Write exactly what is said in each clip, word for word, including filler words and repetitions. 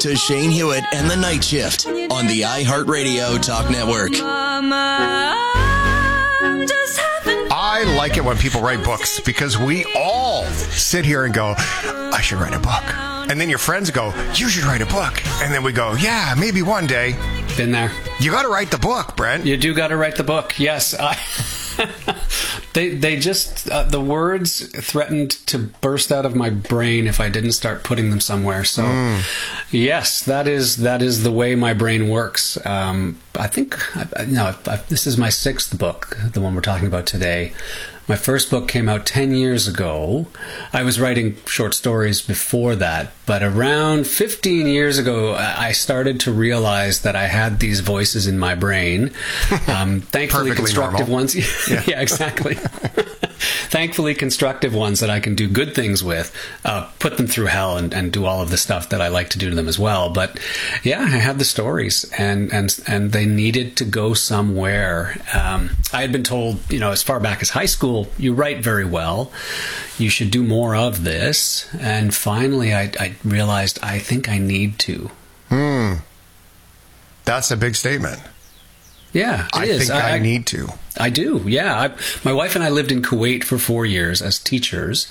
to Shane Hewitt and the Night Shift on the iHeartRadio Talk Network. I like it when people write books because we all sit here and go, I should write a book. And then your friends go, you should write a book. And then we go, yeah, maybe one day. Been there. You got to write the book, Brent. You do got to write the book. Yes. I they they just, uh, the words threatened to burst out of my brain if I didn't start putting them somewhere. So, mm. yes, that is that is the way my brain works. Um, I think, I, no, I, this is my sixth book, the one we're talking about today. My first book came out ten years ago. I was writing short stories before that, but around fifteen years ago, I started to realize that I had these voices in my brain. Um, thankfully, constructive normal. ones. Yeah, yeah exactly. Thankfully, constructive ones that I can do good things with, uh, put them through hell and, and do all of the stuff that I like to do to them as well. But yeah, I had the stories and, and, and they needed to go somewhere. Um, I had been told, you know, as far back as high school, you write very well. You should do more of this. And finally, I, I realized I think I need to. Hmm. That's a big statement. Yeah, it I is. think I, I need to. I do, yeah. I, my wife and I lived in Kuwait for four years as teachers,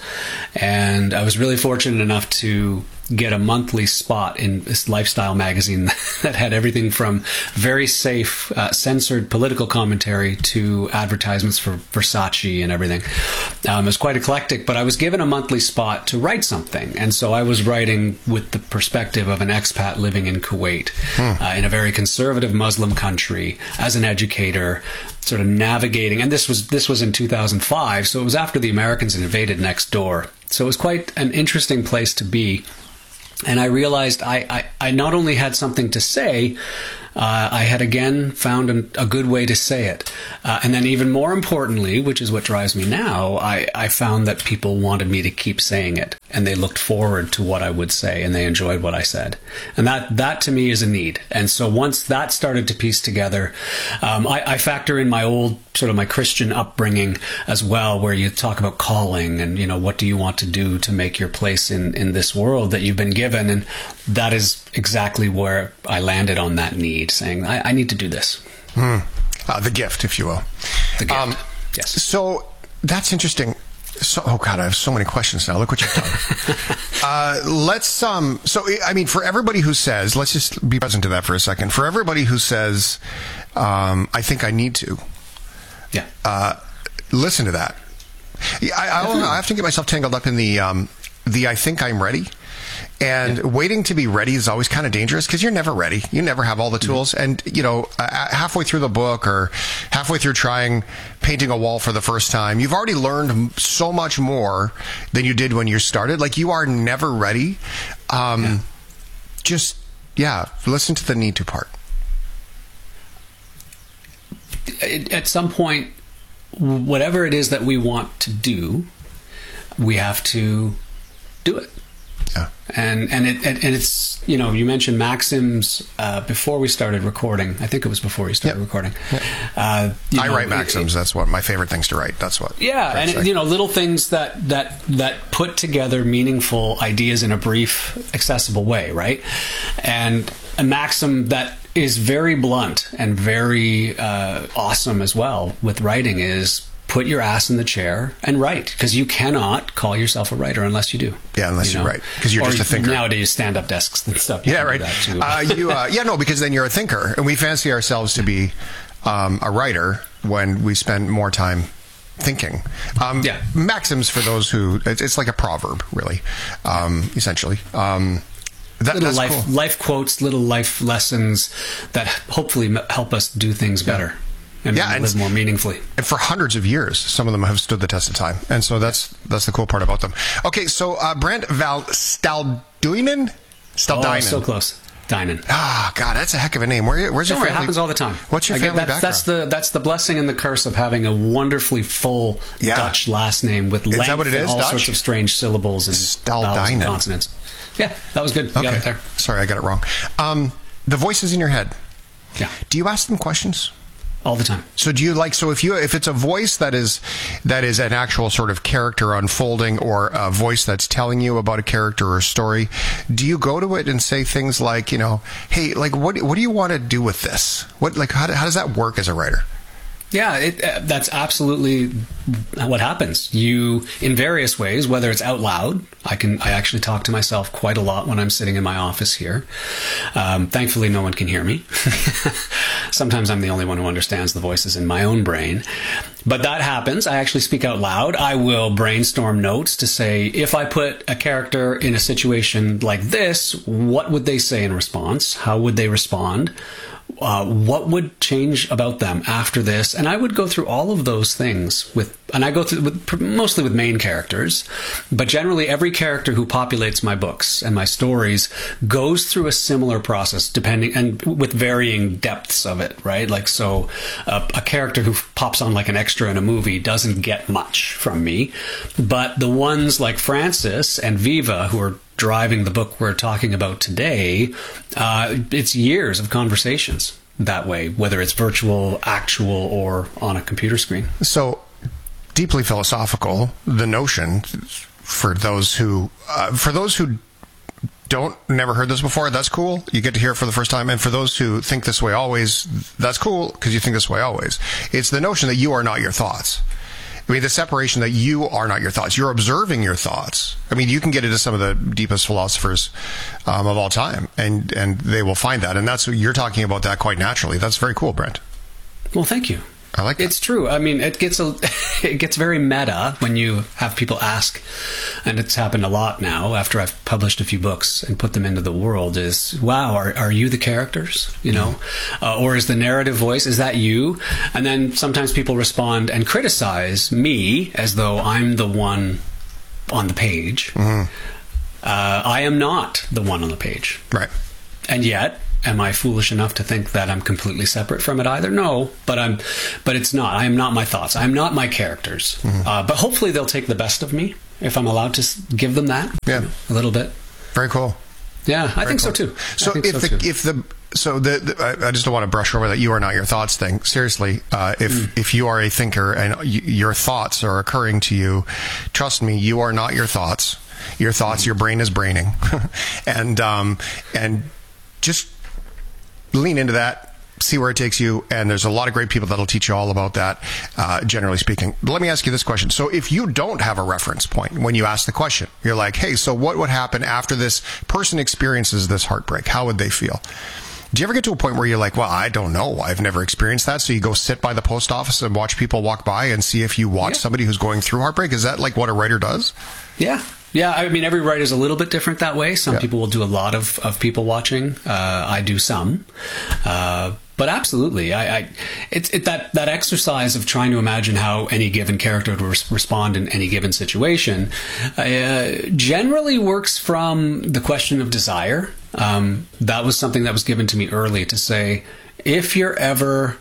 and I was really fortunate enough to get a monthly spot in this lifestyle magazine that had everything from very safe, uh, censored political commentary to advertisements for Versace and everything. Um, it was quite eclectic, but I was given a monthly spot to write something, and so I was writing with the perspective of an expat living in Kuwait, hmm. uh, in a very conservative Muslim country, as an educator, sort of navigating, and this was this was in two thousand five, so it was after the Americans invaded next door. So it was quite an interesting place to be. And I realized I, I, I not only had something to say, uh, I had again found a, a good way to say it. Uh, and then even more importantly, which is what drives me now, I, I found that people wanted me to keep saying it. And they looked forward to what I would say, and they enjoyed what I said. And that, that to me is a need. And so once that started to piece together, um, I, I factor in my old, sort of my Christian upbringing as well, where you talk about calling and, you know, what do you want to do to make your place in, in this world that you've been given? And that is exactly where I landed on that need, saying, I, I need to do this. Hmm. Uh, the gift, if you will. The gift, um, yes. So that's interesting. So, oh God, I have so many questions now. Look what you've done. uh, let's, um, so, I mean, for everybody who says, let's just be present to that for a second. For everybody who says, um, I think I need to, yeah, uh, listen to that. I, I, don't know, I have to get myself tangled up in the, um, the I think I'm ready. And yeah. waiting to be ready is always kind of dangerous because you're never ready. You never have all the tools. Mm-hmm. And, you know, uh, halfway through the book or halfway through trying painting a wall for the first time, you've already learned so much more than you did when you started. Like, you are never ready. Um, yeah. Just, yeah, listen to the need to part. At some point, whatever it is that we want to do, we have to do it. Yeah. And and it and it's, you know, you mentioned maxims uh, before we started recording. I think it was before you started yep. recording. Yep. Uh, I know, write maxims. It, that's one of my favorite things to write. That's what. Yeah, and it, you know, little things that that that put together meaningful ideas in a brief, accessible way, right? And a maxim that is very blunt and very uh, awesome as well with writing is, put your ass in the chair and write, because you cannot call yourself a writer unless you do. Yeah, unless you, know? you write, because you're or just a thinker. Nowadays, stand-up desks and stuff. Yeah, right. Uh, you, uh, yeah, no, because then you're a thinker, and we fancy ourselves to be um, a writer when we spend more time thinking. Um, yeah. Maxims, for those who, it's, it's like a proverb, really, um, essentially. Um, that, little that's life, cool. life quotes, little life lessons that hopefully help us do things better. Yeah. And yeah, live and, more meaningfully. And for hundreds of years, some of them have stood the test of time. And so that's that's the cool part about them. Okay, so uh, Brent Val Stalduinen? Stalduinen. Oh, so close. Dynan. Ah, God, that's a heck of a name. Where, where's your Don't family? It happens all the time. What's your Again, family that's, background? That's the that's the blessing and the curse of having a wonderfully full yeah. Dutch last name with is length that what it is? and all Dutch? sorts of strange syllables and vowels and consonants. Yeah, that was good. You okay. got it there. Sorry, I got it wrong. Um, the voices in your head. Yeah. Do you ask them questions? all the time. So do you like, so if you, if it's a voice that is, that is an actual sort of character unfolding, or a voice that's telling you about a character or a story, do you go to it and say things like, you know, hey, like, what, what do you want to do with this? What, like, how, how does that work as a writer? Yeah, it, uh, that's absolutely what happens. You, in various ways, whether it's out loud, I can, I actually talk to myself quite a lot when I'm sitting in my office here. Um, thankfully, no one can hear me. Sometimes I'm the only one who understands the voices in my own brain. But that happens. I actually speak out loud. I will brainstorm notes to say, if I put a character in a situation like this, what would they say in response? How would they respond? Uh, what would change about them after this? And I would go through all of those things with, and I go through with, mostly with main characters, but generally every character who populates my books and my stories goes through a similar process, depending, and with varying depths of it, right? Like, so uh, a character who pops on like an extra in a movie doesn't get much from me, but the ones like Francis and Viva, who are driving the book we're talking about today, uh, it's years of conversations that way, whether it's virtual, actual, or on a computer screen. So, deeply philosophical, the notion, for those who, uh, for those who don't, never heard this before, that's cool. You get to hear it for the first time. And for those who think this way always, that's cool, because you think this way always. It's the notion that you are not your thoughts. I mean, the separation that you are not your thoughts. You're observing your thoughts. I mean, you can get into some of the deepest philosophers um, of all time, and, and they will find that. And that's, you're talking about that quite naturally. That's very cool, Brent. Well, thank you. I like that. It's true. I mean, it gets a, it gets very meta when you have people ask, and it's happened a lot now after I've published a few books and put them into the world, is, wow, are, are you the characters? You know, uh, or is the narrative voice, is that you? And then sometimes people respond and criticize me as though I'm the one on the page. Mm-hmm. Uh, I am not the one on the page. Right. And yet, am I foolish enough to think that I'm completely separate from it either? No, but I'm, but it's not. I am not my thoughts. I'm not my characters. Mm-hmm. Uh, but hopefully they'll take the best of me if I'm allowed to give them that. Yeah, you know, a little bit. Very cool. Yeah, I Very think cool. so too. So I think if so the too. if the so the, the I just don't want to brush over that you are not your thoughts thing. Seriously, uh, if mm. if you are a thinker and y- your thoughts are occurring to you, trust me, you are not your thoughts. Your thoughts, mm. your brain is braining, and um and just lean into that, see where it takes you, and there's a lot of great people that'll teach you all about that, uh, generally speaking. But let me ask you this question. So if you don't have a reference point when you ask the question, you're like, hey, so what would happen after this person experiences this heartbreak? How would they feel? Do you ever get to a point where you're like, well, I don't know, I've never experienced that, so you go sit by the post office and watch people walk by and see if you watch yeah. somebody who's going through heartbreak? Is that like what a writer does? Yeah. Yeah, I mean, every writer's a little bit different that way. Some yeah. people will do a lot of, of people watching. Uh, I do some. Uh, but absolutely, I, I it's it, that, that exercise of trying to imagine how any given character would res- respond in any given situation uh, generally works from the question of desire. Um, that was something that was given to me early, to say, if you're ever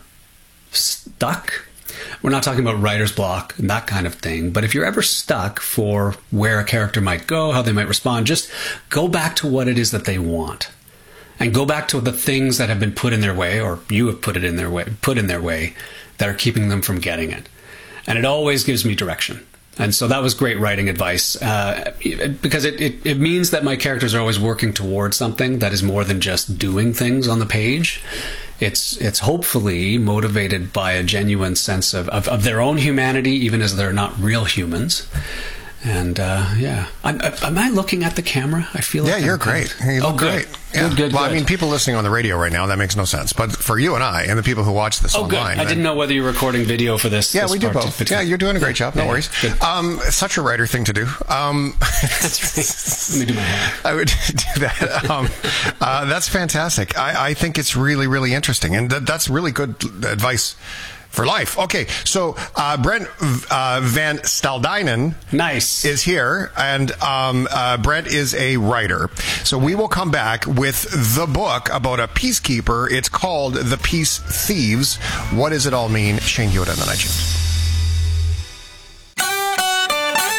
stuck, we're not talking about writer's block and that kind of thing, but if you're ever stuck for where a character might go, how they might respond, just go back to what it is that they want. And go back to the things that have been put in their way, or you have put it in their way, put in their way, that are keeping them from getting it. And it always gives me direction. And so that was great writing advice, uh, because it, it, it means that my characters are always working towards something that is more than just doing things on the page. It's it's hopefully motivated by a genuine sense of, of, of their own humanity, even as they're not real humans. And uh, yeah, I'm, am I looking at the camera? I feel like yeah, you're great. You look oh, good. great. Yeah. Good, good, well, good. I mean, people listening on the radio right now, that makes no sense. But for you and I, and the people who watch this oh, online, good. I didn't know whether you're recording video for this. Yeah, this we do both. Between. Yeah, you're doing a great job. No yeah, worries. Good. Um, such a writer thing to do. Um, that's right. Let me do my hair. I would do that. Um, uh, that's fantastic. I, I think it's really, really interesting, and th- that's really good advice for life. Okay, so uh, Brent uh, Van Staldynen nice. is here, and um, uh, Brent is a writer. So we will come back with the book about a peacekeeper. It's called The Peace Thieves. What does it all mean? Shane Hewitt on the Night Shift.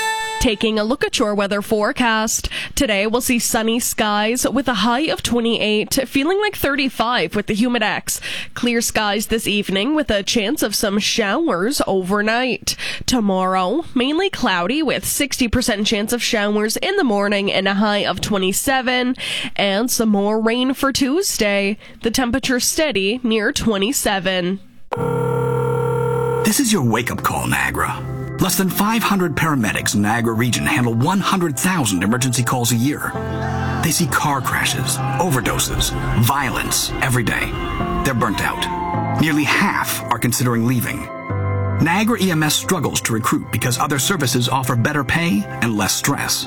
Taking a look at your weather forecast. Today, we'll see sunny skies with a high of twenty-eight, feeling like thirty-five with the humidex. Clear skies this evening with a chance of some showers overnight. Tomorrow, mainly cloudy with sixty percent chance of showers in the morning and a high of twenty-seven. And some more rain for Tuesday. The temperature steady near twenty-seven. This is your wake-up call, Niagara. Less than five hundred paramedics in Niagara region handle one hundred thousand emergency calls a year. They see car crashes, overdoses, violence every day. They're burnt out. Nearly half are considering leaving. Niagara E M S struggles to recruit because other services offer better pay and less stress.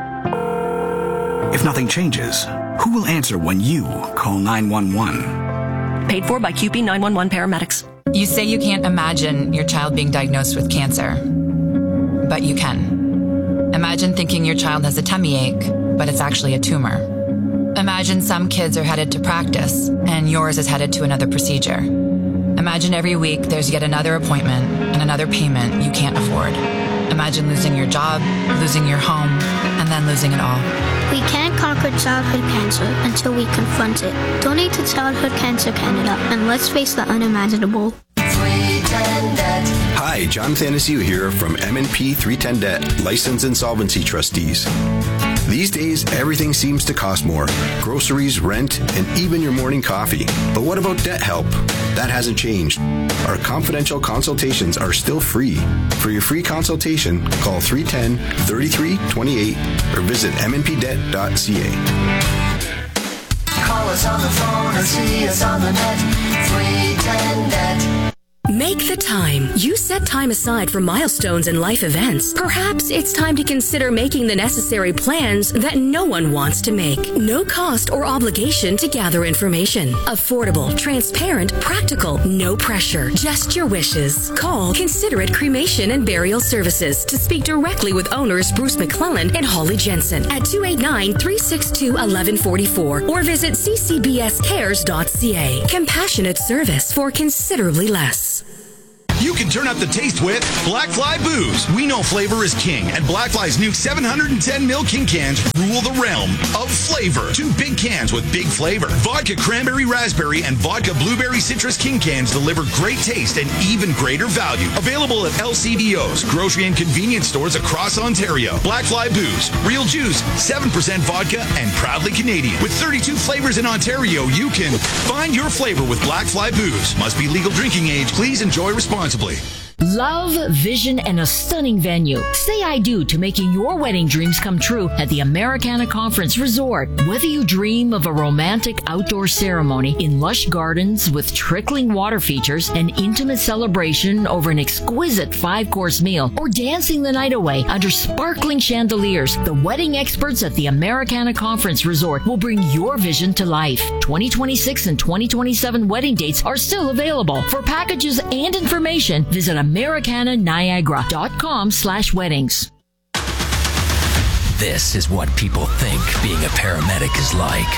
If nothing changes, who will answer when you call nine one one? Paid for by Q P nine one one paramedics. You say you can't imagine your child being diagnosed with cancer, but you can. Imagine thinking your child has a tummy ache, but it's actually a tumor. Imagine some kids are headed to practice, and yours is headed to another procedure. Imagine every week there's yet another appointment and another payment you can't afford. Imagine losing your job, losing your home, and then losing it all. We can't conquer childhood cancer until we confront it. Donate to Childhood Cancer Canada, and let's face the unimaginable. Hi, John Thanasiu here from M and P three ten Debt, License Insolvency Trustees. These days, everything seems to cost more. Groceries, rent, and even your morning coffee. But what about debt help? That hasn't changed. Our confidential consultations are still free. For your free consultation, call three one zero, three three two eight or visit m n p debt dot c a. Call us on the phone or see us on the net. three ten debt. Make the time. You set time aside for milestones and life events. Perhaps it's time to consider making the necessary plans that no one wants to make. No cost or obligation to gather information. Affordable, transparent, practical, no pressure. Just your wishes. Call Considerate Cremation and Burial Services to speak directly with owners Bruce McClellan and Holly Jensen at two eight nine, three six two, one one four four or visit c c b s cares dot c a. Compassionate service for considerably less. You can turn up the taste with Black Fly Booze. We know flavor is king, and Black Fly's new seven hundred ten milliliter king cans rule the realm of flavor. Two big cans with big flavor. Vodka Cranberry Raspberry and Vodka Blueberry Citrus king cans deliver great taste and even greater value. Available at L C B Os, grocery and convenience stores across Ontario. Black Fly Booze. Real juice, seven percent vodka, and proudly Canadian. With thirty-two flavors in Ontario, you can find your flavor with Black Fly Booze. Must be legal drinking age. Please enjoy responsibly. Love, vision, and a stunning venue. Say I do to making your wedding dreams come true at the Americana Conference Resort. Whether you dream of a romantic outdoor ceremony in lush gardens with trickling water features, an intimate celebration over an exquisite five-course meal, or dancing the night away under sparkling chandeliers, the wedding experts at the Americana Conference Resort will bring your vision to life. twenty twenty-six and twenty twenty-seven wedding dates are still available. For packages and information, visit Americana Niagara dot com slash weddings. This is what people think being a paramedic is like.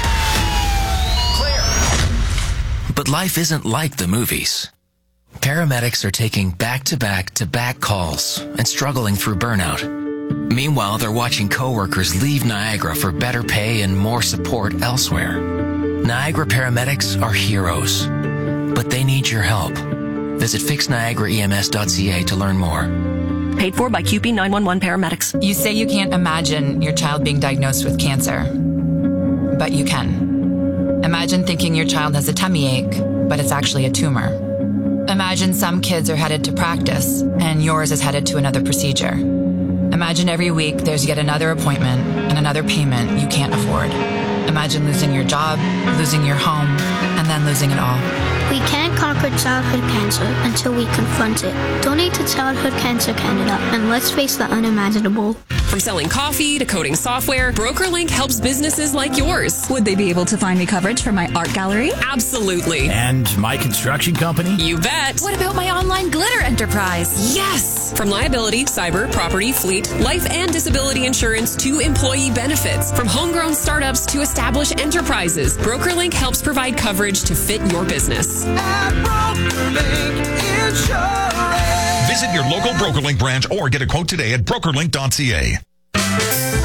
Clear. But life isn't like the movies. Paramedics are taking back-to-back-to-back calls and struggling through burnout. Meanwhile, they're watching coworkers leave Niagara for better pay and more support elsewhere. Niagara paramedics are heroes, but they need your help. Visit fix niagara e m s dot c a to learn more. Paid for by Q P nine one one paramedics. You say you can't imagine your child being diagnosed with cancer, but you can. Imagine thinking your child has a tummy ache, but it's actually a tumor. Imagine some kids are headed to practice, and yours is headed to another procedure. Imagine every week there's yet another appointment and another payment you can't afford. Imagine losing your job, losing your home, and then losing it all. We can't conquer childhood cancer until we confront it. Donate to Childhood Cancer Canada, and let's face the unimaginable. From selling coffee to coding software, BrokerLink helps businesses like yours. Would they be able to find me coverage for my art gallery? Absolutely. And my construction company? You bet. What about my online glitter enterprise? Yes. From liability, cyber, property, fleet, life and disability insurance to employee benefits. From homegrown startups to established enterprises, BrokerLink helps provide coverage to fit your business. At BrokerLink Insurance. Visit your local BrokerLink branch or get a quote today at broker link dot c a.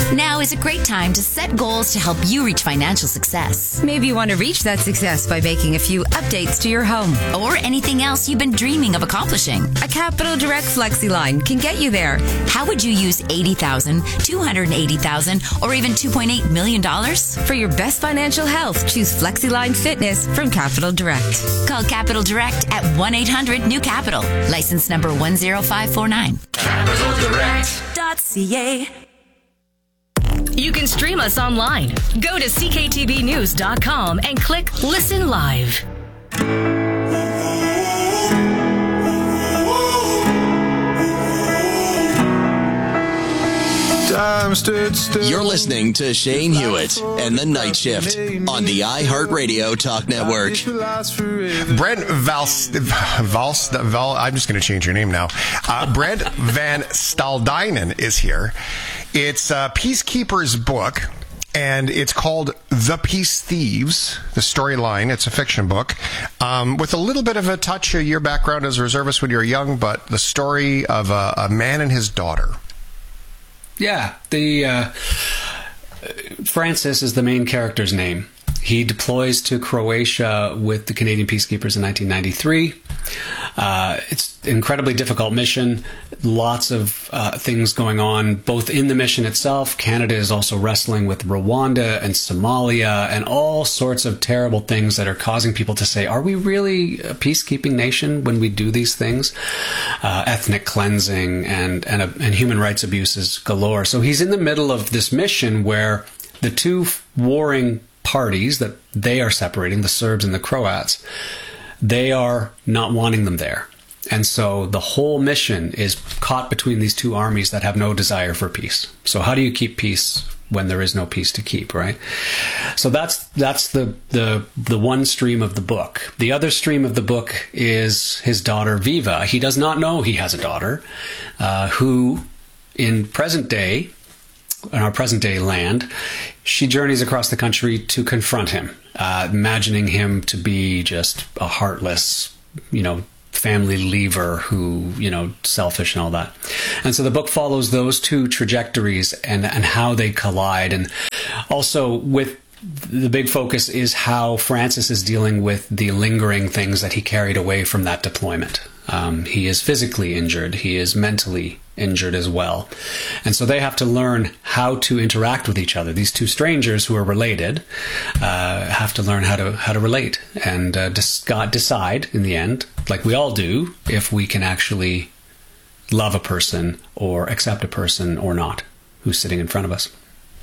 Now is a great time to set goals to help you reach financial success. Maybe you want to reach that success by making a few updates to your home. Or anything else you've been dreaming of accomplishing. A Capital Direct FlexiLine can get you there. How would you use eighty thousand dollars, two hundred eighty thousand dollars, or even two point eight million dollars? For your best financial health, choose FlexiLine Fitness from Capital Direct. Call Capital Direct at one eight hundred new capital. License number one zero five four nine. Capital Direct dot C A. You can stream us online. Go to C K T V news dot com and click Listen Live. Time stood still. You're listening to Shane Hewitt and the Night Shift on the iHeartRadio Talk Network. Brent Vals, Vals, Val, I'm just going to change your name now. Uh, Brent Van Staldinen is here. It's uh, Peacekeeper's book, and it's called The Peace Thieves, the storyline. It's a fiction book um, with a little bit of a touch of your background as a reservist when you were young, but the story of a, a man and his daughter. Yeah, the uh, Francis is the main character's name. He deploys to Croatia with the Canadian Peacekeepers in nineteen ninety-three. Uh, it's an incredibly difficult mission. Lots of uh, things going on, both in the mission itself. Canada is also wrestling with Rwanda and Somalia and all sorts of terrible things that are causing people to say, are we really a peacekeeping nation when we do these things? Uh, ethnic cleansing and, and, uh, and human rights abuses galore. So he's in the middle of this mission where the two warring parties that they are separating, the Serbs and the Croats, they are not wanting them there. And so the whole mission is caught between these two armies that have no desire for peace. So how do you keep peace when there is no peace to keep, right? So that's that's the the the one stream of the book. The other stream of the book is his daughter Viva. He does not know he has a daughter uh, who, in present day, in our present day land, she journeys across the country to confront him, uh, imagining him to be just a heartless, you know, family leaver who, you know, selfish and all that. And so the book follows those two trajectories and, and how they collide. And also with the big focus is how Francis is dealing with the lingering things that he carried away from that deployment. Um, he is physically injured. He is mentally injured as well. And so they have to learn how to interact with each other. These two strangers who are related uh, have to learn how to how to relate and uh, dis- decide in the end, like we all do, if we can actually love a person or accept a person or not who's sitting in front of us.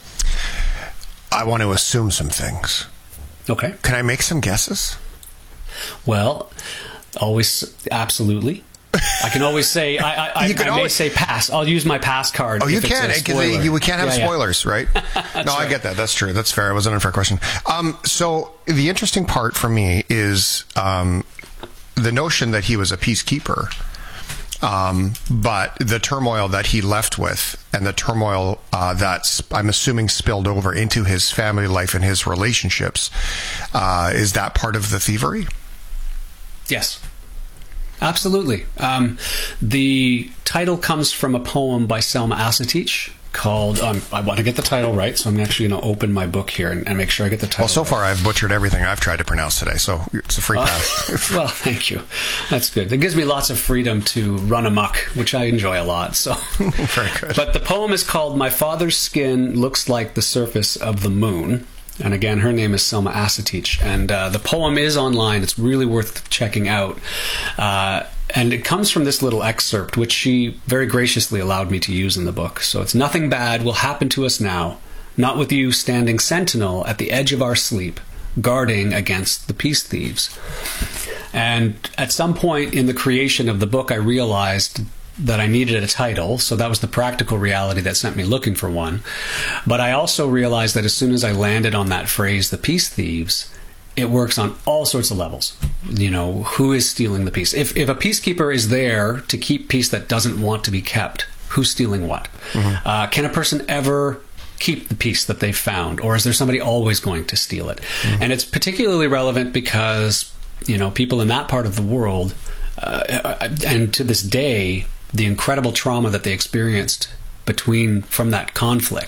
I want to assume some things. Okay. Can I make some guesses? Well, always, absolutely. I can always say, I, I, I, I always may say pass. I'll use my pass card. Oh, you if can. It's a spoiler. You, we can't have yeah, spoilers, yeah. right? No, I right. get that. That's true. That's fair. It was an unfair question. Um, so the interesting part for me is um, the notion that he was a peacekeeper, um, but the turmoil that he left with and the turmoil uh, that I'm assuming spilled over into his family life and his relationships, uh, is that part of the thievery? Yes. Absolutely. Um, the title comes from a poem by Selma Asetich called, um, I want to get the title right, so I'm actually going to open my book here and, and make sure I get the title Well, so right. far I've butchered everything I've tried to pronounce today, so it's a free uh, pass. Well, thank you. That's good. It gives me lots of freedom to run amok, which I enjoy a lot. So, Very good. But the poem is called My Father's Skin Looks Like the Surface of the Moon. And again, her name is Selma Asetich. And uh, the poem is online. It's really worth checking out. Uh, and it comes from this little excerpt, which she very graciously allowed me to use in the book. So it's nothing bad will happen to us now, not with you standing sentinel at the edge of our sleep, guarding against the peace thieves. And at some point in the creation of the book, I realized that I needed a title, so that was the practical reality that sent me looking for one. But I also realized that as soon as I landed on that phrase, the peace thieves, it works on all sorts of levels. You know, who is stealing the peace? If if a peacekeeper is there to keep peace that doesn't want to be kept, who's stealing what? Mm-hmm. Uh, can a person ever keep the peace that they've found, or is there somebody always going to steal it? Mm-hmm. And it's particularly relevant because, you know, people in that part of the world, uh, and to this day, the incredible trauma that they experienced between from that conflict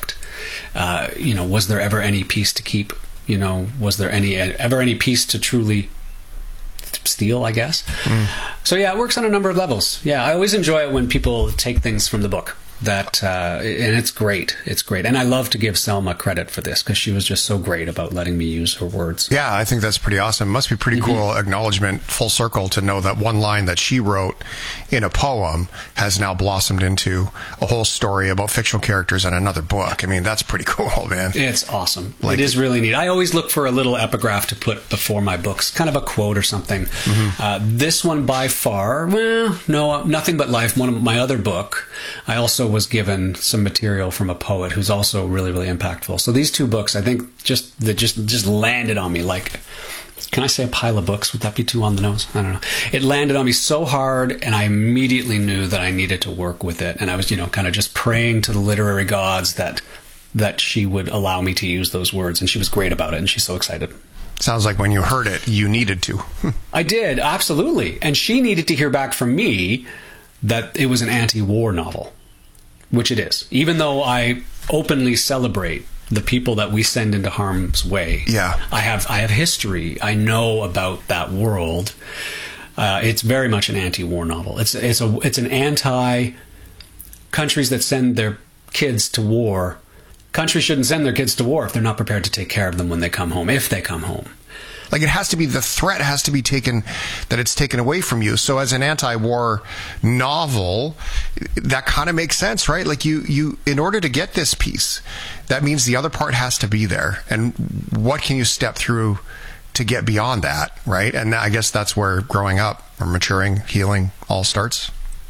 uh, you know, was there ever any peace to keep? You know, was there any ever any peace to truly steal, I guess? Mm. So yeah, it works on a number of levels. Yeah, I always enjoy it when people take things from the book. That uh, and it's great. It's great, and I love to give Selma credit for this because she was just so great about letting me use her words. Yeah, I think that's pretty awesome. Must be pretty Mm-hmm. cool acknowledgement, full circle, to know that one line that she wrote in a poem has now blossomed into a whole story about fictional characters in another book. I mean, that's pretty cool, man. It's awesome. Like, it is really neat. I always look for a little epigraph to put before my books, kind of a quote or something. Mm-hmm. Uh, this one by far, well, no, Nothing But Life, one of my other book, I also was given some material from a poet who's also really, really impactful. So these two books, I think, just that just just landed on me like, can I say a pile of books? Would that be too on the nose? I don't know. It landed on me so hard, and I immediately knew that I needed to work with it. And I was, you know, kind of just praying to the literary gods that that she would allow me to use those words. And she was great about it, and she's so excited. Sounds like when you heard it, you needed to. I did, absolutely. And she needed to hear back from me that it was an anti-war novel, which it is. Even though I openly celebrate the people that we send into harm's way. Yeah. I have I have history. I know about that world. Uh, it's very much an anti-war novel. It's it's a it's an anti countries that send their kids to war. Countries shouldn't send their kids to war if they're not prepared to take care of them when they come home, if they come home. Like, it has to be, the threat has to be taken, that it's taken away from you. So as an anti-war novel, that kind of makes sense, right? Like, you, you, in order to get this piece, that means the other part has to be there. And what can you step through to get beyond that, right? And I guess that's where growing up or maturing, healing all starts.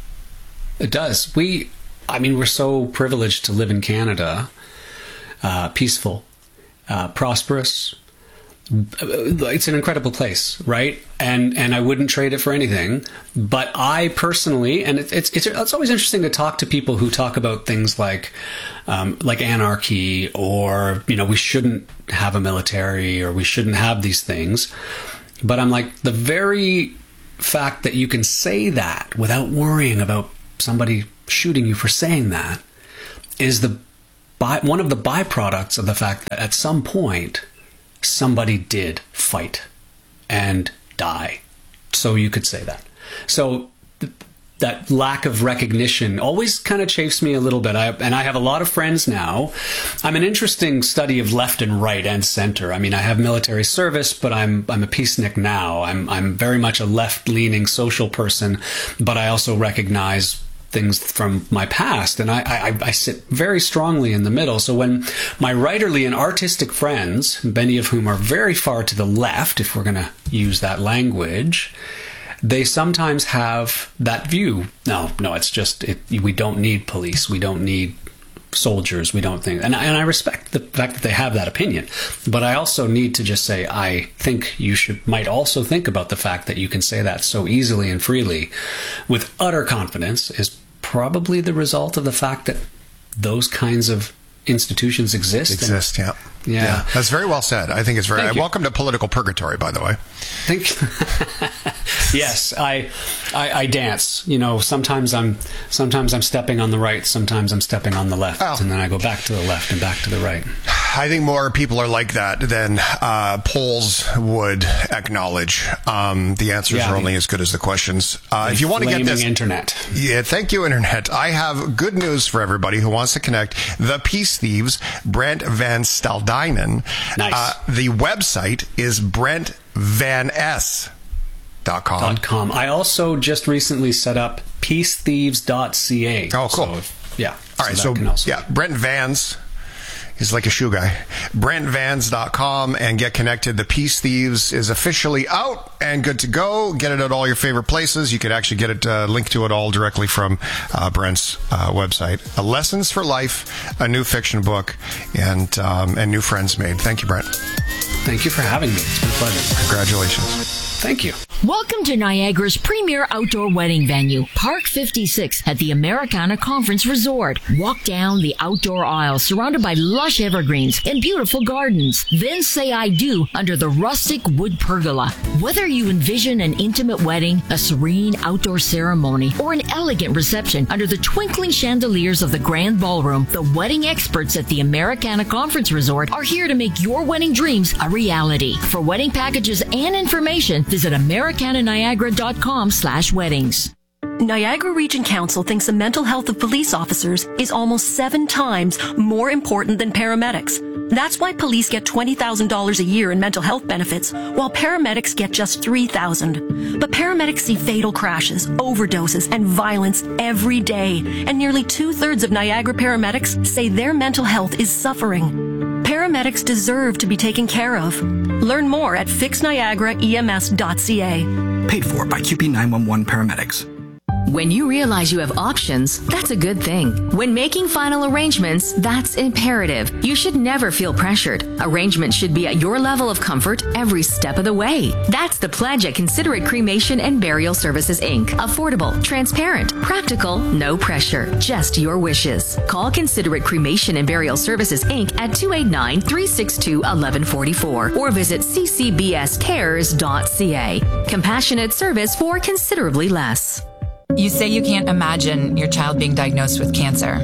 It does. We, I mean, we're so privileged to live in Canada, uh, peaceful, uh, prosperous. It's an incredible place, right? And and I wouldn't trade it for anything. But I personally, and it, it's it's it's always interesting to talk to people who talk about things like um, like anarchy, or you know, we shouldn't have a military, or we shouldn't have these things. But I'm like, the very fact that you can say that without worrying about somebody shooting you for saying that is the by, one of the byproducts of the fact that at some point somebody did fight and die, so you could say that. So th- that lack of recognition always kind of chafes me a little bit. I, and I have a lot of friends now. I'm an interesting study of left and right and center. I mean, I have military service, but I'm I'm a peacenik now. I'm I'm very much a left-leaning social person, but I also recognize things from my past, and I, I, I sit very strongly in the middle. So when my writerly and artistic friends, many of whom are very far to the left, if we're going to use that language, they sometimes have that view. No, no, it's just, it, we don't need police. We don't need soldiers. We don't think, and, and I respect the fact that they have that opinion, but I also need to just say, I think you should might also think about the fact that you can say that so easily and freely with utter confidence is probably the result of the fact that those kinds of institutions exist. Exist, and, yeah. yeah. Yeah. That's very well said. I think it's very... Thank you. Welcome to political purgatory, by the way. Thank you. Yes, I, I I dance. You know, sometimes I'm sometimes I'm stepping on the right, sometimes I'm stepping on the left, oh. and then I go back to the left and back to the right. I think more people are like that than uh, polls would acknowledge. Um, the answers Yeah, are only as good as the questions. Uh, if you want to get this... internet. Yeah, thank you, Internet. I have good news for everybody who wants to connect. The Peace Thieves, Brent Van Staldynen. Nice. Uh, the website is brent van s dot com. Dot com. I also just recently set up peace thieves dot c a. Oh, cool. So if, yeah. All right, so, so yeah, Brent Vans is like a shoe guy. brent vans dot com, and get connected. The Peace Thieves is officially out and good to go. Get it at all your favorite places. You could actually get it, uh, linked to it all directly from uh, Brent's uh, website. Uh, Lessons for Life, a new fiction book, and um, and new friends made. Thank you, Brent. Thank you for having me. It's been a pleasure. Congratulations. Thank you. Welcome to Niagara's premier outdoor wedding venue, Park fifty-six at the Americana Conference Resort. Walk down the outdoor aisle surrounded by lush evergreens and beautiful gardens. Then say I do under the rustic wood pergola. Whether you envision an intimate wedding, a serene outdoor ceremony, or an elegant reception under the twinkling chandeliers of the grand ballroom, the wedding experts at the Americana Conference Resort are here to make your wedding dreams a reality. For wedding packages and information, visit Americana Niagara dot com slash weddings. Niagara Region Council thinks the mental health of police officers is almost seven times more important than paramedics. That's why police get twenty thousand dollars a year in mental health benefits, while paramedics get just three thousand dollars. But paramedics see fatal crashes, overdoses, and violence every day, and nearly two-thirds of Niagara paramedics say their mental health is suffering. Paramedics deserve to be taken care of. Learn more at fix niagara E M S dot C A. Paid for by Q P nine one one Paramedics. When you realize you have options, that's a good thing. When making final arrangements, that's imperative. You should never feel pressured. Arrangements should be at your level of comfort every step of the way. That's the pledge at Considerate Cremation and Burial Services, Incorporated. Affordable, transparent, practical, no pressure, just your wishes. Call Considerate Cremation and Burial Services, Incorporated at two eight nine, three six two, one one four four or visit c c b s cares dot c a. Compassionate service for considerably less. You say you can't imagine your child being diagnosed with cancer,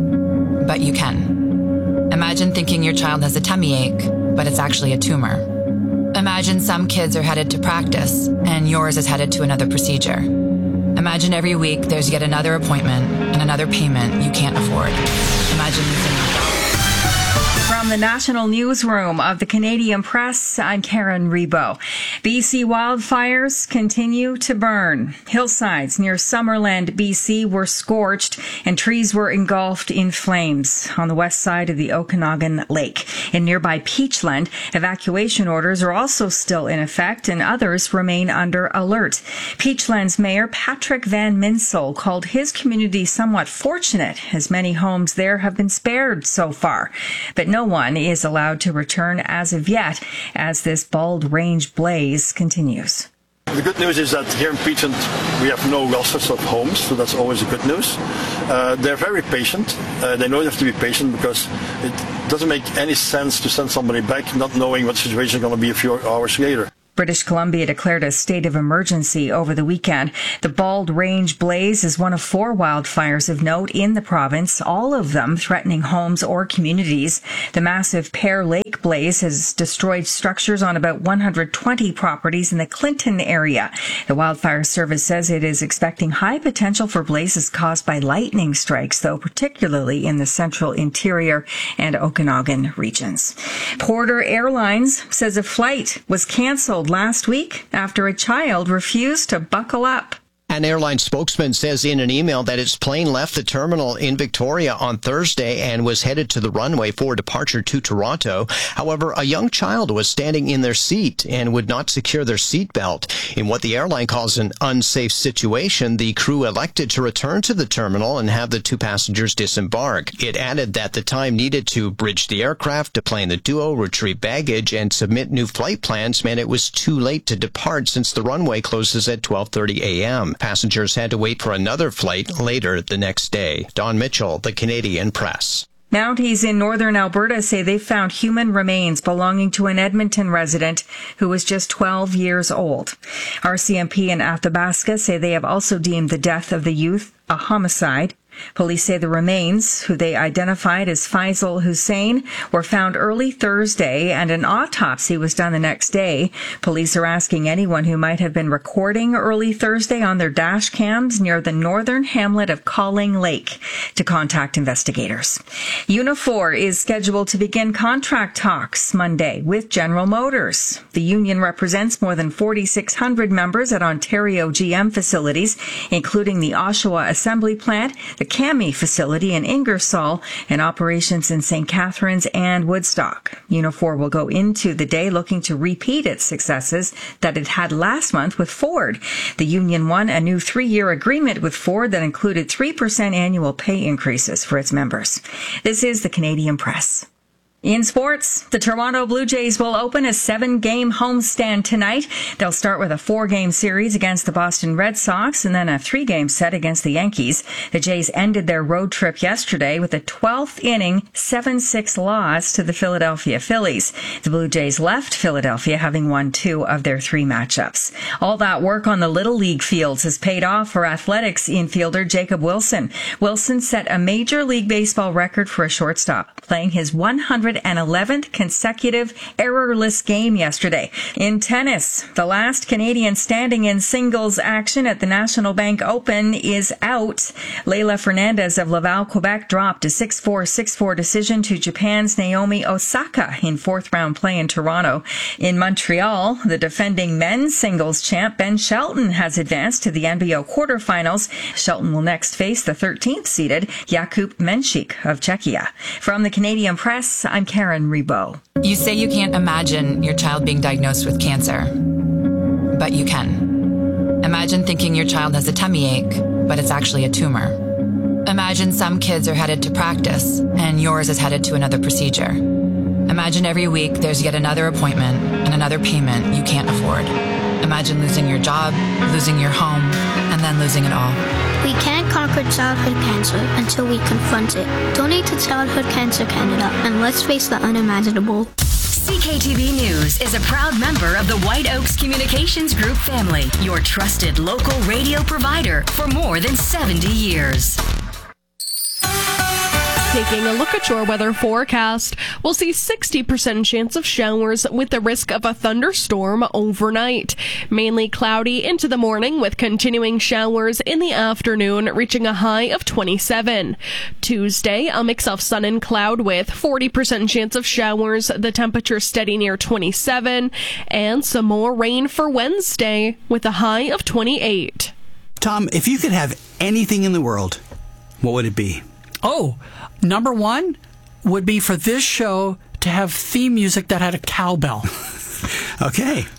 but you can. Imagine thinking your child has a tummy ache, but it's actually a tumor. Imagine some kids are headed to practice and yours is headed to another procedure. Imagine every week there's yet another appointment and another payment you can't afford. Imagine losing your job. From the National Newsroom of the Canadian Press, I'm Karen Rebo. B C wildfires continue to burn. Hillsides near Summerland, B C were scorched and trees were engulfed in flames on the west side of the Okanagan Lake. In nearby Peachland, evacuation orders are also still in effect and others remain under alert. Peachland's Mayor Patrick Van Minsel called his community somewhat fortunate as many homes there have been spared so far. But no one is allowed to return as of yet as this Bald Range blaze continues. The good news is that here in Peachland we have no losses of homes, so that's always a good news. Uh, they're very patient. Uh, they know you have to be patient because it doesn't make any sense to send somebody back not knowing what the situation is going to be a few hours later. British Columbia declared a state of emergency over the weekend. The Bald Range blaze is one of four wildfires of note in the province, all of them threatening homes or communities. The massive Pear Lake blaze has destroyed structures on about one hundred twenty properties in the Clinton area. The Wildfire Service says it is expecting high potential for blazes caused by lightning strikes, though particularly in the central interior and Okanagan regions. Porter Airlines says a flight was canceled last week after a child refused to buckle up. An airline spokesman says in an email that its plane left the terminal in Victoria on Thursday and was headed to the runway for departure to Toronto. However, a young child was standing in their seat and would not secure their seatbelt. In what the airline calls an unsafe situation, the crew elected to return to the terminal and have the two passengers disembark. It added that the time needed to bridge the aircraft, deplane the duo, retrieve baggage, and submit new flight plans meant it was too late to depart since the runway closes at twelve thirty a.m. Passengers had to wait for another flight later the next day. Don Mitchell, the Canadian Press. Mounties in northern Alberta say they found human remains belonging to an Edmonton resident who was just twelve years old. R C M P in Athabasca say they have also deemed the death of the youth a homicide. Police say the remains, who they identified as Faisal Hussein, were found early Thursday and an autopsy was done the next day. Police are asking anyone who might have been recording early Thursday on their dash cams near the northern hamlet of Calling Lake to contact investigators. Unifor is scheduled to begin contract talks Monday with General Motors. The union represents more than forty-six hundred members at Ontario G M facilities, including the Oshawa Assembly Plant, the Cami facility in Ingersoll, and operations in Saint Catharines and Woodstock. Unifor will go into the day looking to repeat its successes that it had last month with Ford. The union won a new three-year agreement with Ford that included three percent annual pay increases for its members. This is the Canadian Press. In sports, the Toronto Blue Jays will open a seven-game homestand tonight. They'll start with a four-game series against the Boston Red Sox and then a three-game set against the Yankees. The Jays ended their road trip yesterday with a twelfth inning seven six loss to the Philadelphia Phillies. The Blue Jays left Philadelphia having won two of their three matchups. All that work on the Little League fields has paid off for Athletics infielder Jacob Wilson. Wilson set a Major League Baseball record for a shortstop, playing his one hundred eleventh consecutive errorless game yesterday. In tennis, the last Canadian standing in singles action at the National Bank Open is out. Leila Fernandez of Laval, Quebec dropped a six four, six four decision to Japan's Naomi Osaka in fourth round play in Toronto. In Montreal, the defending men's singles champ Ben Shelton has advanced to the N B O quarterfinals. Shelton will next face the thirteenth seeded Jakub Menchik of Czechia. From the Canadian Press, I'm Karen Rebo. You say you can't imagine your child being diagnosed with cancer, but you can. Imagine thinking your child has a tummy ache, but it's actually a tumor. Imagine some kids are headed to practice, and yours is headed to another procedure. Imagine every week there's yet another appointment and another payment you can't afford. Imagine losing your job, losing your home, and then losing it all. We can't conquer childhood cancer until we confront it. Donate to Childhood Cancer Canada and let's face the unimaginable. C K T V News is a proud member of the White Oaks Communications Group family, your trusted local radio provider for more than seventy years. Taking a look at your weather forecast, we'll see sixty percent chance of showers with the risk of a thunderstorm overnight. Mainly cloudy into the morning with continuing showers in the afternoon, reaching a high of twenty-seven. Tuesday, a mix of sun and cloud with forty percent chance of showers, the temperature steady near twenty-seven, and some more rain for Wednesday with a high of twenty-eight. Tom, if you could have anything in the world, what would it be? Oh, number one would be for this show to have theme music that had a cowbell. Okay.